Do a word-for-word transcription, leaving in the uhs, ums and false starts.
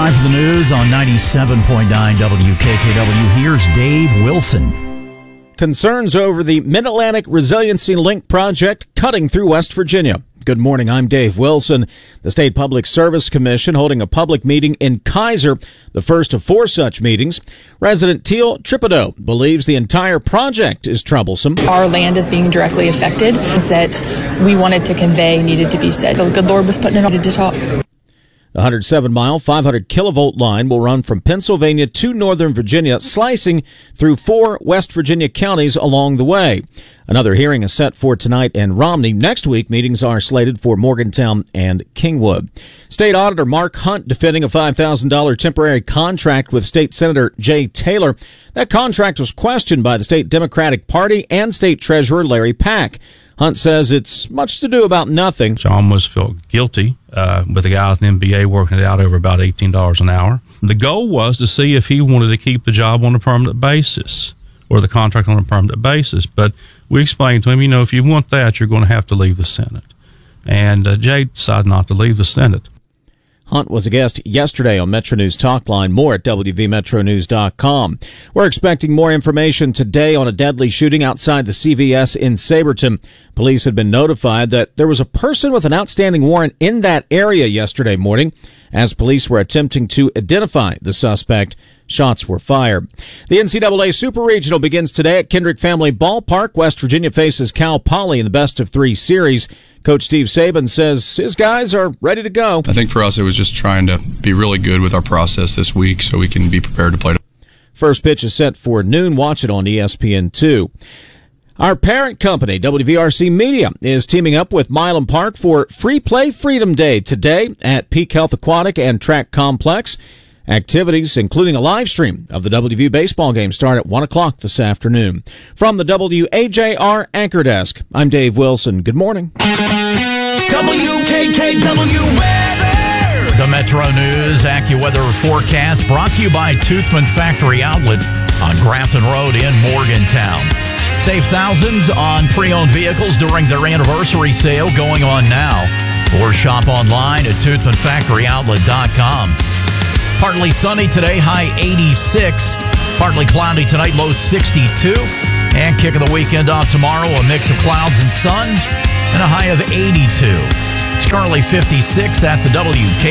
Time for the news on ninety-seven point nine W K K W. Here's Dave Wilson. Concerns over the Mid-Atlantic Resiliency Link project cutting through West Virginia. Good morning, I'm Dave Wilson. The State Public Service Commission holding a public meeting in Kaiser, the first of four such meetings. Resident Teal Tripido believes the entire project is troublesome. Our land is being directly affected, is that we wanted to convey needed to be said. The good Lord was putting it on to talk. The one hundred seven mile, five hundred kilovolt line will run from Pennsylvania to Northern Virginia, slicing through four West Virginia counties along the way. Another hearing is set for tonight in Romney. Next week, meetings are slated for Morgantown and Kingwood. State Auditor Mark Hunt defending a five thousand dollars temporary contract with State Senator Jay Taylor. That contract was questioned by the State Democratic Party and State Treasurer Larry Pack. Hunt says it's much to do about nothing. I almost felt guilty uh, with the guy with the M B A working it out over about eighteen dollars an hour. The goal was to see if he wanted to keep the job on a permanent basis or the contract on a permanent basis. But we explained to him, you know, if you want that, you're going to have to leave the Senate. And uh, Jay decided not to leave the Senate. Hunt was a guest yesterday on Metro News Talkline. More at W V Metro News dot com. We're expecting more information today on a deadly shooting outside the C V S in Saberton. Police had been notified that there was a person with an outstanding warrant in that area yesterday morning. As police were attempting to identify the suspect, shots were fired. The N C double A Super Regional begins today at Kendrick Family Ballpark. West Virginia faces Cal Poly in the best of three series. Coach Steve Saban says his guys are ready to go. I think for us it was just trying to be really good with our process this week so we can be prepared to play. First pitch is set for noon. Watch it on E S P N two. Our parent company, W V R C Media, is teaming up with Milam Park for Free Play Freedom Day today at Peak Health Aquatic and Track Complex. Activities, including a live stream of the W V baseball game, start at one o'clock this afternoon. From the W A J R Anchor Desk, I'm Dave Wilson. Good morning. W K K W weather. The Metro News AccuWeather forecast brought to you by Toothman Factory Outlet on Grafton Road in Morgantown. Save thousands on pre-owned vehicles during their anniversary sale going on now. Or shop online at toothman factory outlet dot com. Partly sunny today, high eighty-six. Partly cloudy tonight, low sixty-two. And kick of the weekend off tomorrow, a mix of clouds and sun, and a high of eighty-two. It's currently fifty-six at the W K